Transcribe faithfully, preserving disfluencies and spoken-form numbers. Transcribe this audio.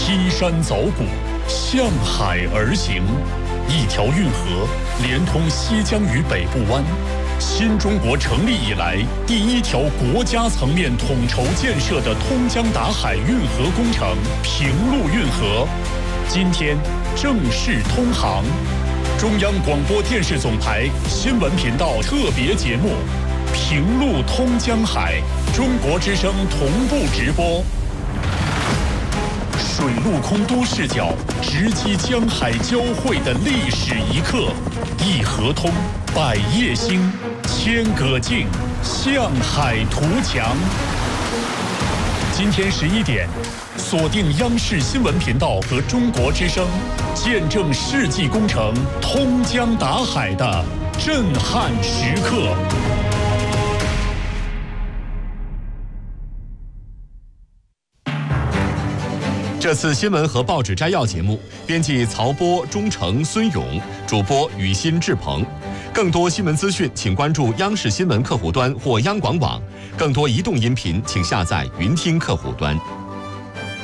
劈山凿谷，向海而行。一条运河连通西江与北部湾，新中国成立以来第一条国家层面统筹建设的通江达海运河工程平陆运河，今天正式通航。中央广播电视总台新闻频道特别节目《平陆通江海》，中国之声同步直播。水陆空多视角直击江海交汇的历史一刻，一河通，百业兴，千舸竞，向海图强。今天十一点，锁定央视新闻频道和中国之声，见证世纪工程通江达海的震撼时刻。 这次新闻和报纸摘要节目，编辑曹波、钟诚、孙勇，主播雨欣、志鹏。更多新闻资讯，请关注央视新闻客户端或央广网。更多移动音频，请下载云听客户端。